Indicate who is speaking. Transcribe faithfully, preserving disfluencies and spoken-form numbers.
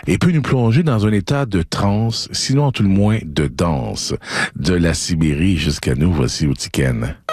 Speaker 1: et peut nous plonger dans un état de transe, sinon à tout le moins de danse. De la Sibérie jusqu'à nous, voici Outiken.